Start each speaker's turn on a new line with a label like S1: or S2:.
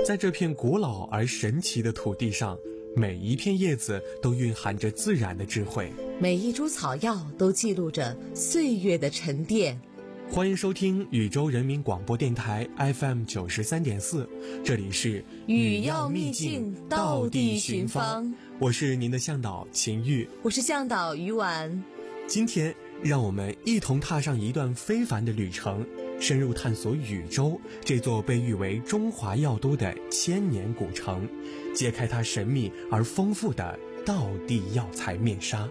S1: 在这片古老而神奇的土地上，每一片叶子都蕴含着自然的智慧，
S2: 每一株草药都记录着岁月的沉淀。
S1: 欢迎收听禹州人民广播电台 FM 93.4，这里是
S2: 语要秘境，道地寻芳。
S1: 我是您的向导秦玉，
S2: 我是向导于婉。
S1: 今天让我们一同踏上一段非凡的旅程，深入探索禹州这座被誉为中华药都的千年古城，揭开它神秘而丰富的道地药材面纱。